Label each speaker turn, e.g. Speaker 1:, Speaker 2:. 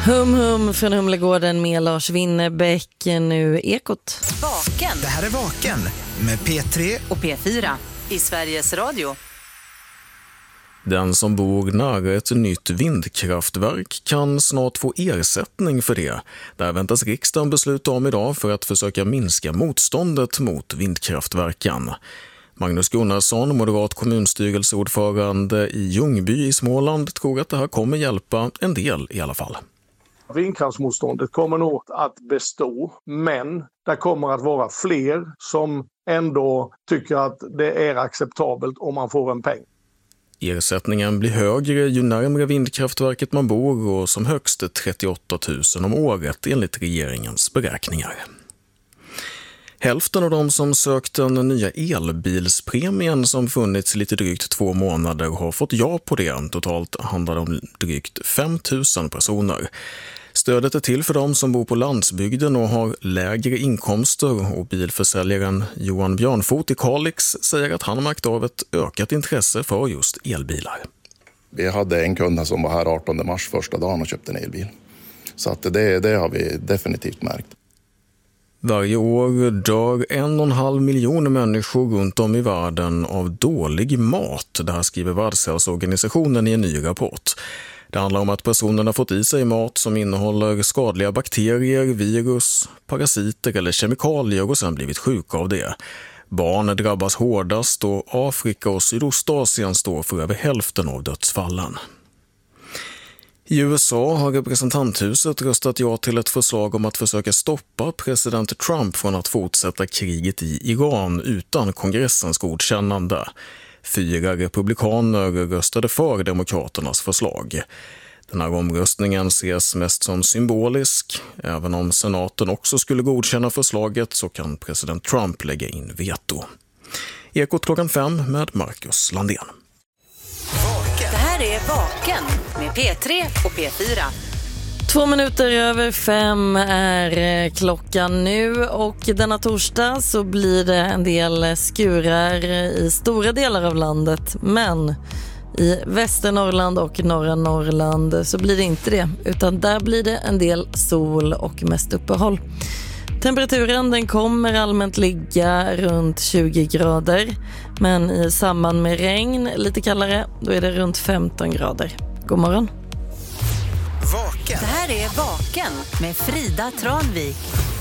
Speaker 1: Hum hum från Humlegården med Lars Winnerbäck, nu Ekot.
Speaker 2: Vaken.
Speaker 3: Det här är Vaken med P3
Speaker 2: och P4 i Sveriges Radio.
Speaker 4: Den som bor nära ett nytt vindkraftverk kan snart få ersättning för det. Där väntas riksdagen besluta om idag för att försöka minska motståndet mot vindkraftverken. Magnus Gunnarsson, moderat kommunstyrelseordförande i Ljungby i Småland, tror att det här kommer hjälpa en del i alla fall.
Speaker 5: Vindkraftsmotståndet kommer nog att bestå, men det kommer att vara fler som ändå tycker att det är acceptabelt om man får en peng.
Speaker 4: Ersättningen blir högre ju närmare vindkraftverket man bor och som högst 38 000 om året enligt regeringens beräkningar. Hälften av de som sökt den nya elbilspremien som funnits lite drygt 2 månader har fått ja på det. Totalt handlar det om drygt 5 000 personer. Stödet är till för de som bor på landsbygden och har lägre inkomster, och bilförsäljaren Johan Björnfot i Kalix säger att han märkt av ett ökat intresse för just elbilar.
Speaker 6: Vi hade en kund som var här 18 mars första dagen och köpte en elbil. Så att det har vi definitivt märkt.
Speaker 4: Varje år dör 1,5 miljoner människor runt om i världen av dålig mat. Det här skriver Världshälsoorganisationen i en ny rapport. Det handlar om att personerna fått i sig mat som innehåller skadliga bakterier, virus, parasiter eller kemikalier och sedan blivit sjuka av det. Barn drabbas hårdast och Afrika och Sydostasien står för över hälften av dödsfallen. I USA har representanthuset röstat ja till ett förslag om att försöka stoppa president Trump från att fortsätta kriget i Iran utan kongressens godkännande. 4 republikaner röstade för demokraternas förslag. Den här omröstningen ses mest som symbolisk. Även om senaten också skulle godkänna förslaget så kan president Trump lägga in veto. Ekot 5 med Marcus Landén.
Speaker 2: Det här är Vaken med P3 och P4.
Speaker 1: 5:02 är klockan nu, och denna torsdag så blir det en del skurar i stora delar av landet, men i Västernorrland och norra Norrland så blir det inte det, utan där blir det en del sol och mest uppehåll. Temperaturen den kommer allmänt ligga runt 20 grader, men i samband med regn lite kallare, då är det runt 15 grader. God morgon.
Speaker 3: Vaken.
Speaker 2: Det här är Vaken med Frida Tranvik.